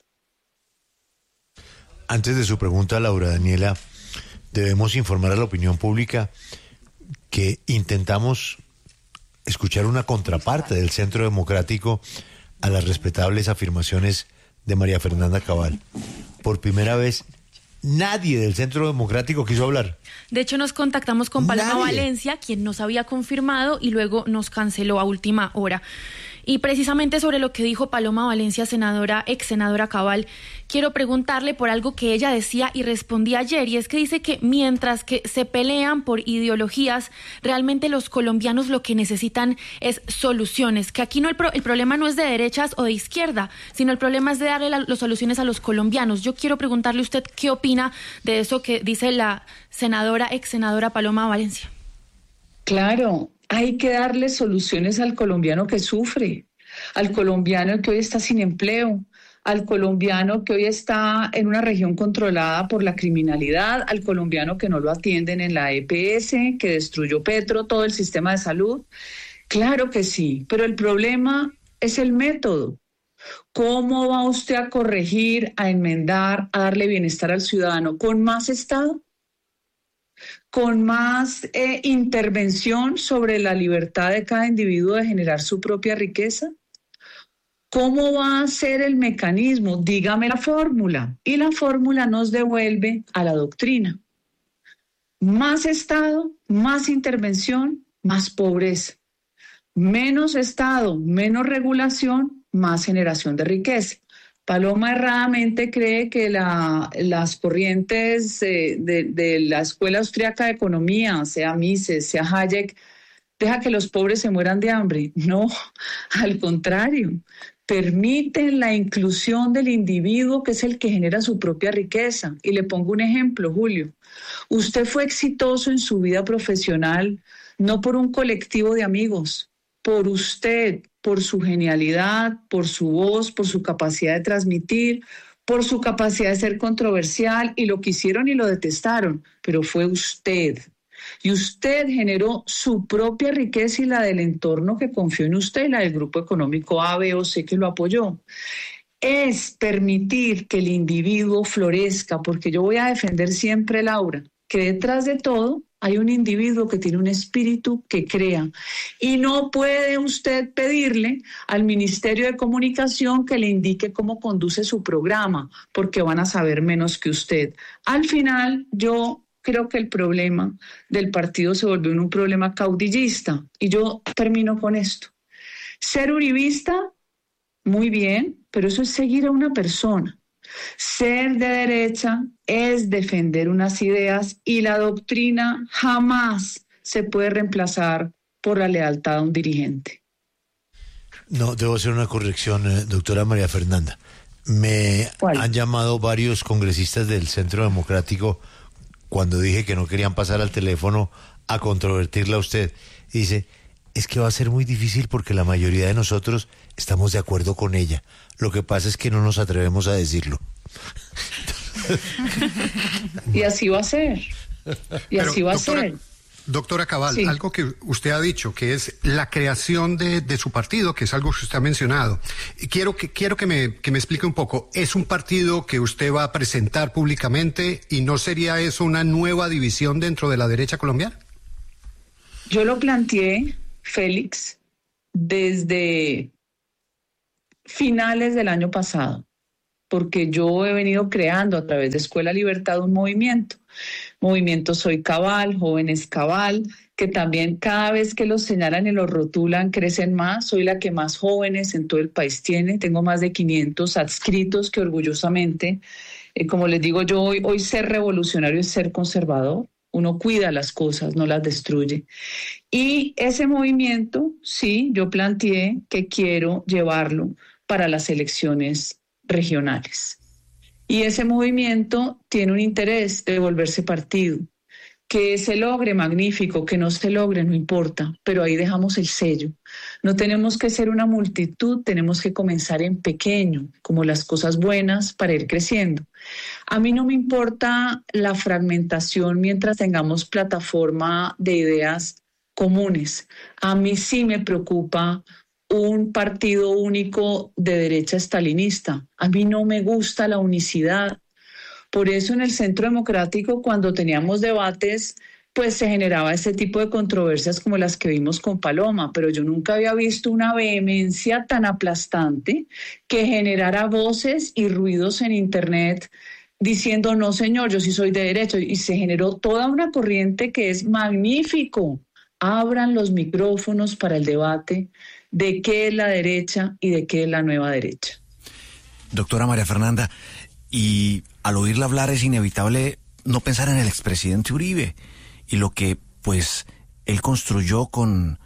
Antes de su pregunta, Laura Daniela, debemos informar a la opinión pública que intentamos escuchar una contraparte del Centro Democrático a las respetables afirmaciones de María Fernanda Cabal. Por primera vez, nadie del Centro Democrático quiso hablar. De hecho, nos contactamos con Paloma Nadie. Valencia, quien nos había confirmado y luego nos canceló a última hora. Y precisamente sobre lo que dijo Paloma Valencia, senadora, ex senadora Cabal, quiero preguntarle por algo que ella decía y respondía ayer, y es que dice que mientras que se pelean por ideologías, realmente los colombianos lo que necesitan es soluciones, que aquí no el, pro, el problema no es de derechas o de izquierda, sino el problema es de darle la, las soluciones a los colombianos. Yo quiero preguntarle a usted qué opina de eso que dice la senadora, ex senadora Paloma Valencia. Claro, hay que darle soluciones al colombiano que sufre, al colombiano que hoy está sin empleo, al colombiano que hoy está en una región controlada por la criminalidad, al colombiano que no lo atienden en la E P S, que destruyó Petro, todo el sistema de salud. Claro que sí, pero el problema es el método. ¿Cómo va usted a corregir, a enmendar, a darle bienestar al ciudadano? ¿Con más Estado? ¿Con más eh, intervención sobre la libertad de cada individuo de generar su propia riqueza? ¿Cómo va a ser el mecanismo? Dígame la fórmula. Y la fórmula nos devuelve a la doctrina. Más Estado, más intervención, más pobreza. Menos Estado, menos regulación, más generación de riqueza. Paloma erradamente cree que la, las corrientes eh, de, de la Escuela Austriaca de Economía, sea Mises, sea Hayek, deja que los pobres se mueran de hambre. No, al contrario, permiten la inclusión del individuo que es el que genera su propia riqueza. Y le pongo un ejemplo, Julio. Usted fue exitoso en su vida profesional no por un colectivo de amigos, por usted, por su genialidad, por su voz, por su capacidad de transmitir, por su capacidad de ser controversial, y lo quisieron y lo detestaron, pero fue usted. Y usted generó su propia riqueza y la del entorno que confió en usted, y la del grupo económico A, B o C que lo apoyó. Es permitir que el individuo florezca, porque yo voy a defender siempre, Laura, que detrás de todo hay un individuo que tiene un espíritu que crea, y no puede usted pedirle al Ministerio de Comunicación que le indique cómo conduce su programa, porque van a saber menos que usted. Al final, yo creo que el problema del partido se volvió un problema caudillista, y yo termino con esto. Ser uribista, muy bien, pero eso es seguir a una persona. Ser de derecha es defender unas ideas, y la doctrina jamás se puede reemplazar por la lealtad a un dirigente. No, debo hacer una corrección, eh, doctora María Fernanda. Me ¿Cuál? Han llamado varios congresistas del Centro Democrático cuando dije que no querían pasar al teléfono a controvertirla a usted. Y dice, es que va a ser muy difícil porque la mayoría de nosotros estamos de acuerdo con ella. Lo que pasa es que no nos atrevemos a decirlo. Y así va a ser. Y Pero, así va doctora, a ser. Doctora Cabal, Sí. algo que usted ha dicho, que es la creación de, de su partido, que es algo que usted ha mencionado. Quiero que, quiero que me, que me explique un poco. ¿Es un partido que usted va a presentar públicamente y no sería eso una nueva división dentro de la derecha colombiana? Yo lo planteé, Félix, desde finales del año pasado, porque yo he venido creando a través de Escuela Libertad un movimiento. Movimiento Soy Cabal, Jóvenes Cabal, que también cada vez que los señalan y los rotulan crecen más. Soy la que más jóvenes en todo el país tiene. Tengo más de quinientos adscritos que orgullosamente, eh, como les digo yo, hoy, hoy ser revolucionario es ser conservador. Uno cuida las cosas, no las destruye. Y ese movimiento, sí, yo planteé que quiero llevarlo para las elecciones regionales. Y ese movimiento tiene un interés de volverse partido. Que se logre, magnífico, que no se logre, no importa, pero ahí dejamos el sello. No tenemos que ser una multitud, tenemos que comenzar en pequeño, como las cosas buenas, para ir creciendo. A mí no me importa la fragmentación mientras tengamos plataforma de ideas comunes. A mí sí me preocupa un partido único de derecha estalinista. A mí no me gusta la unicidad. Por eso en el Centro Democrático, cuando teníamos debates, pues se generaba ese tipo de controversias como las que vimos con Paloma, pero yo nunca había visto una vehemencia tan aplastante que generara voces y ruidos en Internet diciendo, no señor, yo sí soy de derecha, y se generó toda una corriente que es magnífico. Abran los micrófonos para el debate de qué es la derecha y de qué es la nueva derecha. Doctora María Fernanda, y al oírla hablar es inevitable no pensar en el expresidente Uribe y lo que pues él construyó con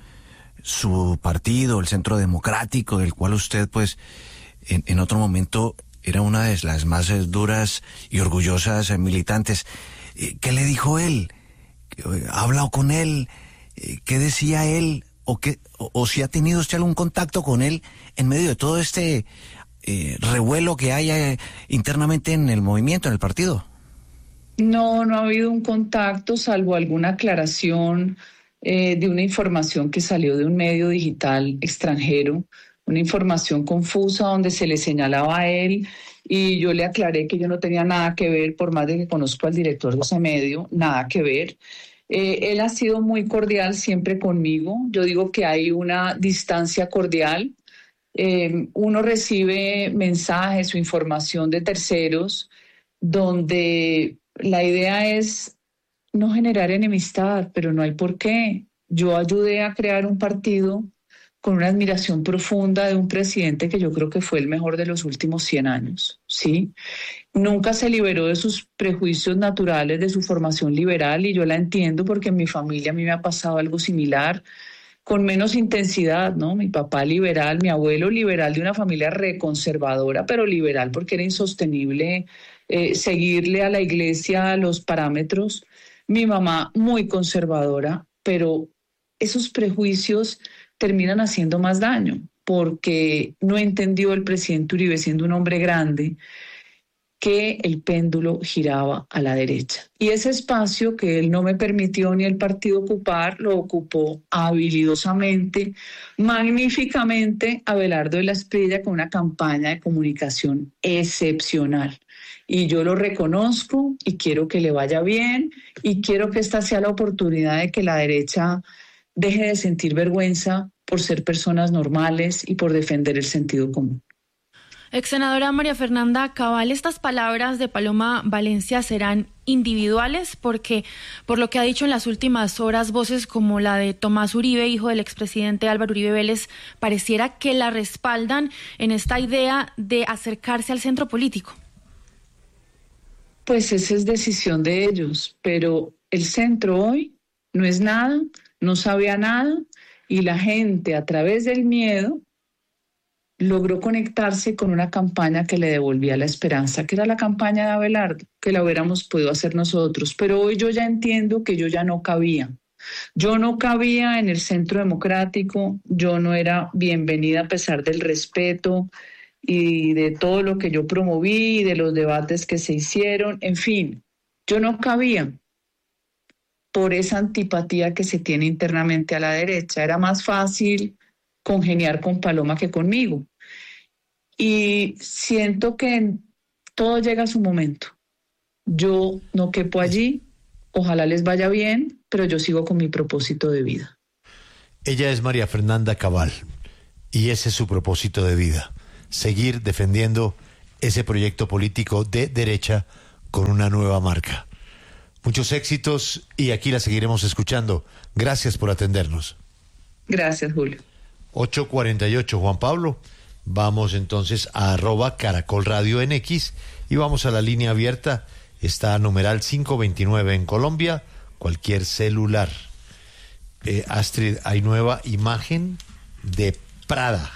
su partido, el Centro Democrático, del cual usted pues en, en otro momento era una de las más duras y orgullosas militantes. ¿Qué le dijo él? ¿Ha hablado con él? ¿Qué decía él? ¿O, qué, o, o si ha tenido usted algún contacto con él en medio de todo este eh, revuelo que hay eh, internamente en el movimiento, en el partido? No, no ha habido un contacto, salvo alguna aclaración eh, de una información que salió de un medio digital extranjero, una información confusa donde se le señalaba a él y yo le aclaré que yo no tenía nada que ver, por más de que conozco al director de ese medio, nada que ver. Eh, él ha sido muy cordial siempre conmigo. Yo digo que hay una distancia cordial. Eh, uno recibe mensajes o información de terceros donde la idea es no generar enemistad, pero no hay por qué. Yo ayudé a crear un partido con una admiración profunda de un presidente que yo creo que fue el mejor de los últimos cien años, ¿sí? Nunca se liberó de sus prejuicios naturales, de su formación liberal, y yo la entiendo porque en mi familia a mí me ha pasado algo similar, con menos intensidad, ¿no? Mi papá liberal, mi abuelo liberal de una familia reconservadora, pero liberal porque era insostenible eh, seguirle a la iglesia los parámetros. Mi mamá muy conservadora, pero esos prejuicios terminan haciendo más daño porque no entendió el presidente Uribe, siendo un hombre grande, que el péndulo giraba a la derecha. Y ese espacio que él no me permitió ni el partido ocupar, lo ocupó habilidosamente, magníficamente, Abelardo de la Espriella con una campaña de comunicación excepcional. Y yo lo reconozco y quiero que le vaya bien y quiero que esta sea la oportunidad de que la derecha deje de sentir vergüenza por ser personas normales y por defender el sentido común. Ex senadora María Fernanda Cabal, estas palabras de Paloma Valencia serán individuales porque, por lo que ha dicho en las últimas horas, voces como la de Tomás Uribe, hijo del expresidente Álvaro Uribe Vélez, pareciera que la respaldan en esta idea de acercarse al centro político. Pues esa es decisión de ellos, pero el centro hoy no es nada, no sabe a nada, y la gente a través del miedo logró conectarse con una campaña que le devolvía la esperanza, que era la campaña de Abelardo, que la hubiéramos podido hacer nosotros. Pero hoy yo ya entiendo que yo ya no cabía. Yo no cabía en el Centro Democrático, yo no era bienvenida a pesar del respeto y de todo lo que yo promoví, de los debates que se hicieron, en fin, yo no cabía. por esa antipatía que se tiene internamente a la derecha. Era más fácil congeniar con Paloma que conmigo. Y siento que todo llega a su momento. Yo no quepo allí, ojalá les vaya bien, pero yo sigo con mi propósito de vida. Ella es María Fernanda Cabal y ese es su propósito de vida, seguir defendiendo ese proyecto político de derecha con una nueva marca. Muchos éxitos y aquí la seguiremos escuchando. Gracias por atendernos. Gracias, Julio. ocho cuarenta y ocho, Juan Pablo. Vamos entonces a arroba Caracol Radio en X y vamos a la línea abierta. Está numeral cinco veintinueve en Colombia, cualquier celular. Eh, Astrid, hay nueva imagen de Prada.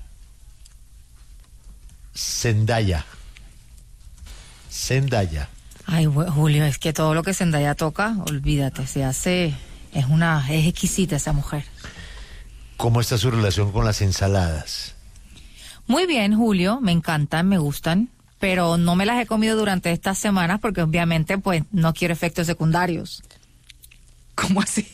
Zendaya. Zendaya. Ay, Julio, es que todo lo que Zendaya toca, olvídate, se hace, es una, es exquisita esa mujer. ¿Cómo está su relación con las ensaladas? Muy bien, Julio, me encantan, me gustan, pero no me las he comido durante estas semanas porque obviamente pues no quiero efectos secundarios. ¿Cómo así?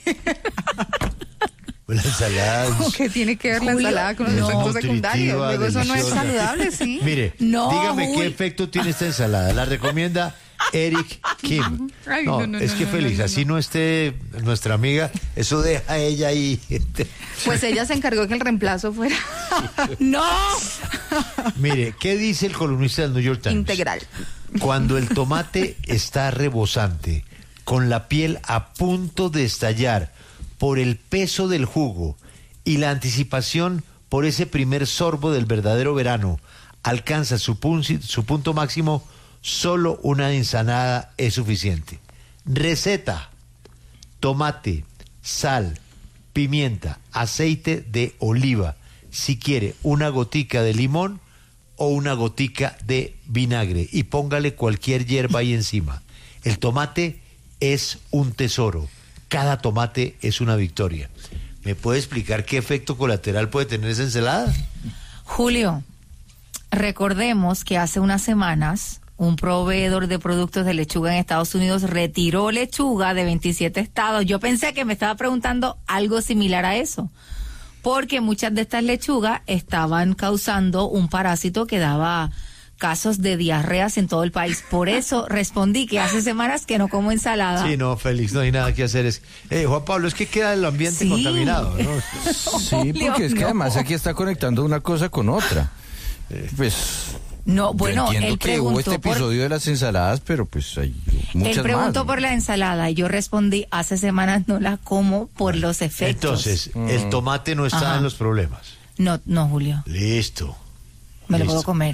La ensalada. ¿Qué tiene que ver la ensalada con los no, efectos secundarios? Luego eso no es saludable, ¿sí? Mire, no, dígame Julio. qué efecto tiene esta ensalada. La recomienda Eric Kim. Ay, no, no, no, es no, que no, feliz, no, no, así no esté nuestra amiga, eso deja a ella ahí. Pues ella se encargó que el reemplazo fuera. ¡No! Mire, ¿qué dice el columnista del New York Times? Integral. Cuando el tomate está rebosante, con la piel a punto de estallar por el peso del jugo y la anticipación por ese primer sorbo del verdadero verano, alcanza su, pun- su punto máximo, solo una ensalada es suficiente. Receta: tomate, sal, pimienta, aceite de oliva, si quiere una gotica de limón o una gotica de vinagre y póngale cualquier hierba ahí encima. El tomate es un tesoro, cada tomate es una victoria. ¿Me puede explicar qué efecto colateral puede tener esa ensalada? Julio, recordemos que hace unas semanas un proveedor de productos de lechuga en Estados Unidos retiró lechuga de veintisiete estados. Yo pensé que me estaba preguntando algo similar a eso, porque muchas de estas lechugas estaban causando un parásito que daba casos de diarreas en todo el país. Por eso respondí que hace semanas que no como ensalada. Sí, no, Félix, no hay nada que hacer. Es, eh, Juan Pablo, es que queda el ambiente Sí. contaminado, ¿no? Sí, porque es que no. además aquí está conectando una cosa con otra. Pues No, bueno, yo entiendo él que hubo preguntó este por... episodio de las ensaladas, pero pues hay muchas Él preguntó más. por la ensalada y yo respondí, hace semanas no la como por los efectos. Entonces, el tomate no está Ajá. en los problemas. No, no, Julio, Listo. me lo Listo. puedo comer.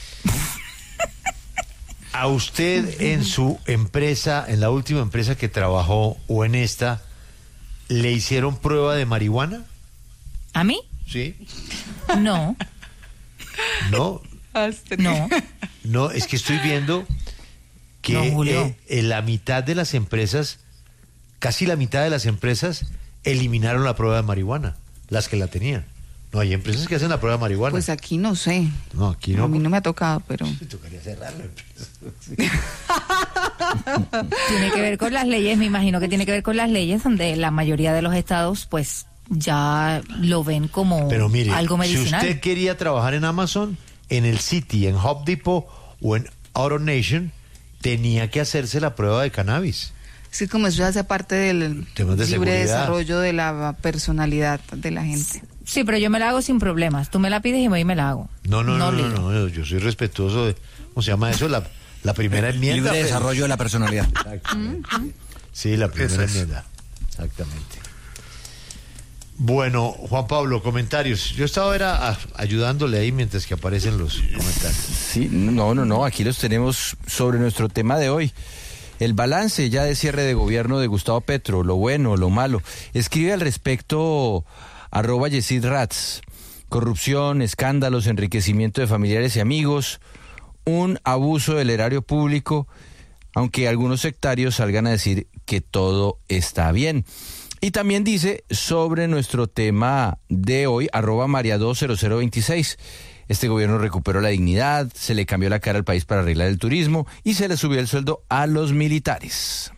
A usted en su empresa, en la última empresa que trabajó o en esta, ¿le hicieron prueba de marihuana? ¿A mí? Sí. No, No, no. no, es que estoy viendo que No, Julio. eh, en la mitad de las empresas, casi la mitad de las empresas eliminaron la prueba de marihuana, las que la tenían. No, hay empresas que hacen la prueba de marihuana. Pues aquí no sé. No, aquí no. A mí no me ha tocado, pero... Tocaría cerrar la empresa. Tiene que ver con las leyes, me imagino que tiene que ver con las leyes donde la mayoría de los estados pues ya lo ven como Pero mire, algo medicinal. si usted quería trabajar en Amazon, en el City, en Home Depot o en AutoNation, tenía que hacerse la prueba de cannabis. Sí, como eso hace parte del Temas de libre seguridad. desarrollo de la personalidad de la gente. Sí, pero yo me la hago sin problemas. Tú me la pides y voy y me la hago. No, no, no, no, lío. no, no, yo soy respetuoso de, ¿cómo se llama eso? La, la primera enmienda. Libre Félix. desarrollo de la personalidad. Exactamente. Sí, la primera Eso es. enmienda. Exactamente. Bueno, Juan Pablo, comentarios. Yo estaba era a- ayudándole ahí mientras que aparecen los comentarios. Sí, no, no, no, aquí los tenemos sobre nuestro tema de hoy. El balance ya de cierre de gobierno de Gustavo Petro, lo bueno, lo malo. Escribe al respecto arroba Yesid Ratz. Corrupción, escándalos, enriquecimiento de familiares y amigos, un abuso del erario público, aunque algunos sectarios salgan a decir que todo está bien. Y también dice sobre nuestro tema de hoy, arroba María dos cero cero veintiséis. Este gobierno recuperó la dignidad, se le cambió la cara al país para arreglar el turismo y se le subió el sueldo a los militares.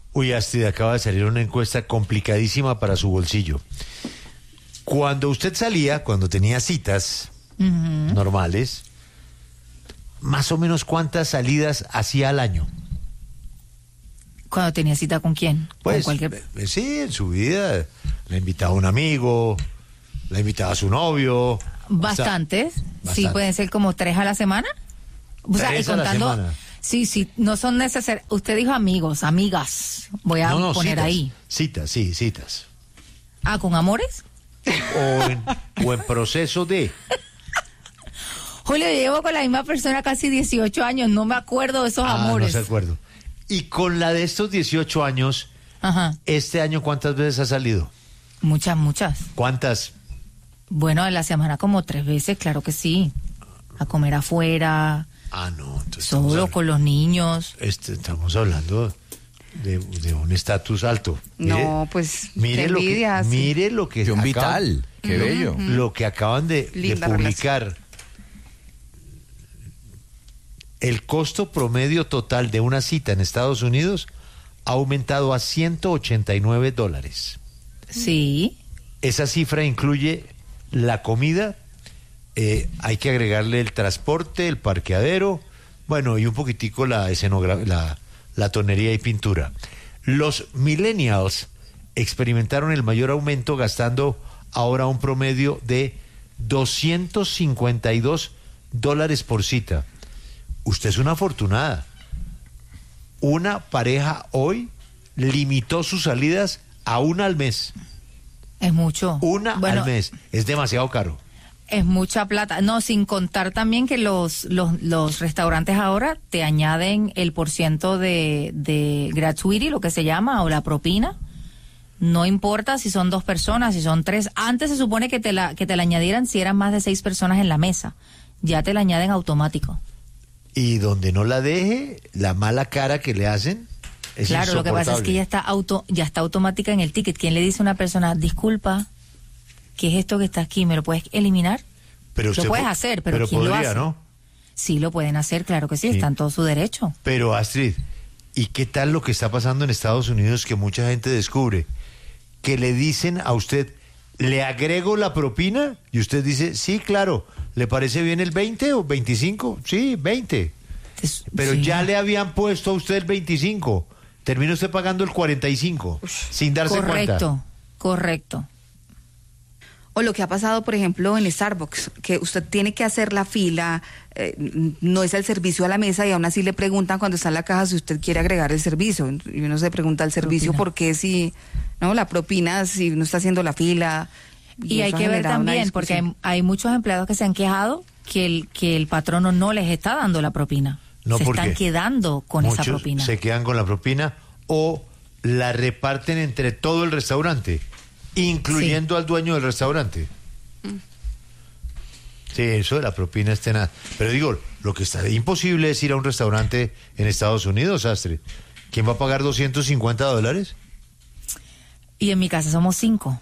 Uy, Astrid, acaba de salir una encuesta complicadísima para su bolsillo. Cuando usted salía, cuando tenía citas uh-huh. normales, más o menos ¿cuántas salidas hacía al año? ¿Cuando tenía cita con quién? Pues, ¿Con cualquier... sí, en su vida. Le invitaba a un amigo, le invitaba a su novio. Bastantes. O sea, sí, bastante. pueden ser como tres a la semana. O sea, tres y contando... a la semana. Sí, sí, no son necesarios. Usted dijo amigos, amigas. Voy a no, no, poner citas, ahí. Citas, sí, citas. Ah, ¿con amores? O en, o en proceso de... Julio, yo llevo con la misma persona casi dieciocho años, no me acuerdo de esos ah, amores. No se acuerdo. Y con la de estos dieciocho años, Ajá. ¿este año cuántas veces ha salido? Muchas, muchas. ¿Cuántas? Bueno, en la semana como tres veces, claro que sí. A comer afuera. Ah, no. Solo hablando, con los niños. Este, estamos hablando de, de un estatus alto. Mire, no, pues, mire lo envidia, que, sí. mire lo que un acaban, vital, qué uh-huh. bello. Lo que acaban de, de publicar. Relación. El costo promedio total de una cita en Estados Unidos ha aumentado a ciento ochenta y nueve dólares. Sí. Esa cifra incluye la comida, eh, hay que agregarle el transporte, el parqueadero, bueno, y un poquitico la escenografía, la, la tonería y pintura. Los millennials experimentaron el mayor aumento gastando ahora un promedio de doscientos cincuenta y dos dólares por cita. Usted es una afortunada. Una pareja hoy limitó sus salidas a una al mes. Es mucho. Una bueno, al mes. Es demasiado caro. Es mucha plata. No, sin contar también que los, los, los restaurantes ahora te añaden el porciento de, de gratuity, lo que se llama, o la propina. No importa si son dos personas, si son tres. Antes se supone que te la, que te la añadieran si eran más de seis personas en la mesa. Ya te la añaden automático. Y donde no la deje, la mala cara que le hacen es claro, lo que pasa es que ya está auto, ya está automática en el ticket. ¿Quién le dice a una persona, disculpa, qué es esto que está aquí? ¿Me lo puedes eliminar? Pero lo puedes hacer, pero, pero ¿quién podría, lo hace? ¿no? Sí, lo pueden hacer, claro que sí, sí, está en todo su derecho. Pero Astrid, ¿y qué tal lo que está pasando en Estados Unidos que mucha gente descubre? Que le dicen a usted, ¿le agrego la propina? Y usted dice, sí, claro. ¿Le parece bien el veinte o veinticinco? Sí, veinte. Es, Pero sí. ya le habían puesto a usted el veinticinco. Termina usted pagando el cuarenta y cinco, Uf, sin darse correcto, cuenta. Correcto, correcto. O lo que ha pasado, por ejemplo, en Starbucks, que usted tiene que hacer la fila, eh, no es el servicio a la mesa y aún así le preguntan cuando está en la caja si usted quiere agregar el servicio. Y uno se pregunta al servicio por qué si, no, la propina, si no está haciendo la fila. Y, y hay que ver también, porque hay, hay muchos empleados que se han quejado que el, que el patrono no les está dando la propina. No, se están quedando con muchos esa propina. Se quedan con la propina o la reparten entre todo el restaurante, incluyendo sí. al dueño del restaurante. Mm. Sí, eso de la propina es tenaz. Pero digo, lo que está imposible es ir a un restaurante en Estados Unidos, Astrid. ¿Quién va a pagar doscientos cincuenta dólares? Y en mi casa somos cinco.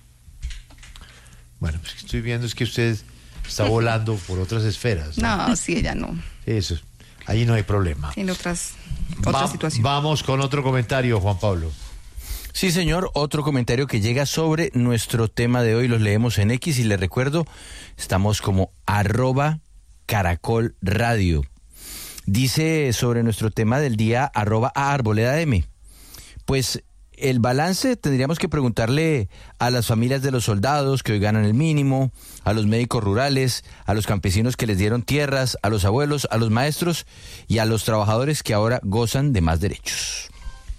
Bueno, pues estoy viendo es que usted está volando por otras esferas. No, no sí, ella no. Eso, ahí no hay problema. En otras, otras Va, situaciones. Vamos con otro comentario, Juan Pablo. Sí, señor, otro comentario que llega sobre nuestro tema de hoy, los leemos en X y les recuerdo, estamos como arroba Caracol Radio. Dice sobre nuestro tema del día arroba a Arboleda M. Pues el balance tendríamos que preguntarle a las familias de los soldados que hoy ganan el mínimo, a los médicos rurales, a los campesinos que les dieron tierras, a los abuelos, a los maestros y a los trabajadores que ahora gozan de más derechos.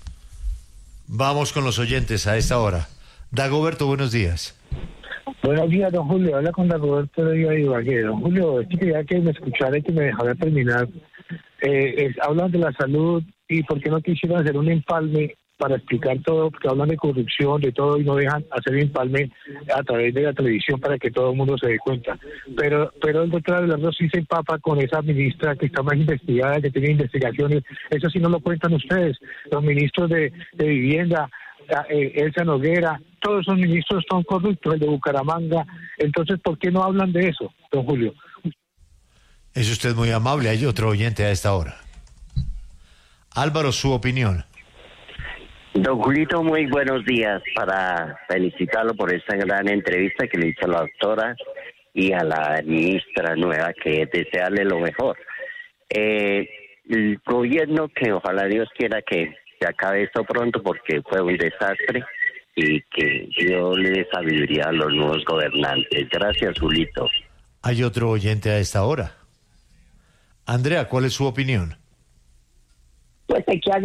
Vamos con los oyentes a esta hora. Dagoberto, buenos días. Buenos días, don Julio. Habla con Dagoberto de Ibagué. Don Julio, es que quería que me escuchara y que me dejara terminar. Eh, es, hablan de la salud y por qué no quisieran hacer un empalme para explicar todo, porque hablan de corrupción, de todo, y no dejan hacer un empalme a través de la televisión para que todo el mundo se dé cuenta. Pero pero el doctor Abelardo sí se empapa con esa ministra que está más investigada, que tiene investigaciones. Eso sí no lo cuentan ustedes. Los ministros de, de Vivienda, eh, Elsa Noguera, todos esos ministros son corruptos, el de Bucaramanga. Entonces, ¿por qué no hablan de eso, don Julio? Es usted muy amable. Hay otro oyente a esta hora. Álvaro, su opinión. Don Julito, muy buenos días, para felicitarlo por esta gran entrevista que le hizo a la doctora y a la ministra nueva, que desearle lo mejor. Eh, el gobierno, que ojalá Dios quiera que se acabe esto pronto, porque fue un desastre, y que Dios le dé sabiduría a los nuevos gobernantes. Gracias, Julito. Hay otro oyente a esta hora. Andrea, ¿cuál es su opinión? Pues hay que